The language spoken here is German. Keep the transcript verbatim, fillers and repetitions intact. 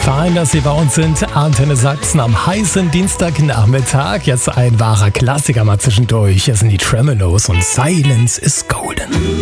Fein, dass Sie bei uns sind. Antenne Sachsen am heißen Dienstagnachmittag. Jetzt ein wahrer Klassiker mal zwischendurch. Hier sind die Tremolos und Silence is Golden.